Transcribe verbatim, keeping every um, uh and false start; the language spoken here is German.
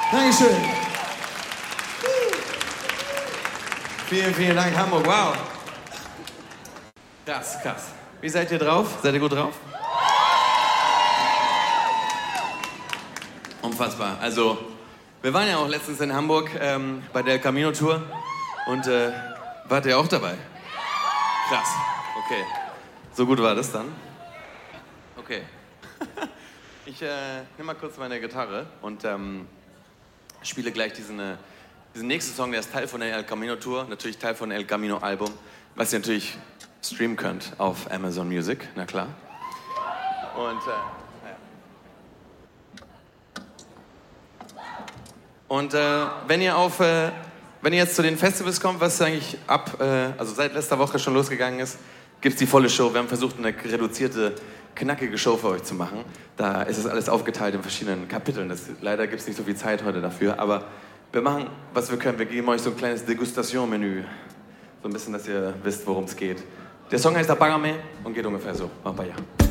Dankeschön. Vielen, vielen Dank, Hamburg. Wow. Krass, krass. Wie seid ihr drauf? Seid ihr gut drauf? Unfassbar. Also, wir waren ja auch letztens in Hamburg ähm, bei der El Camino Tour und äh, wart ihr auch dabei? Krass. Okay. So gut war das dann? Okay. Ich äh, nehme mal kurz meine Gitarre und ähm, spiele gleich diesen, äh, diesen nächsten Song, der ist Teil von der El Camino Tour, natürlich Teil von El Camino Album, was ihr natürlich streamen könnt auf Amazon Music, na klar. Und, äh, und äh, wenn ihr auf, äh, wenn ihr jetzt zu den Festivals kommt, was eigentlich ab, äh, also seit letzter Woche schon losgegangen ist, gibt es die volle Show. Wir haben versucht, eine reduzierte, knackige Show für euch zu machen. Da ist es alles aufgeteilt in verschiedenen Kapiteln. Das, leider gibt es nicht so viel Zeit heute dafür, aber wir machen, was wir können. Wir geben euch so ein kleines Degustation-Menü. So ein bisschen, dass ihr wisst, worum es geht. Der Song heißt Apágame und geht ungefähr so. Vamos para allá.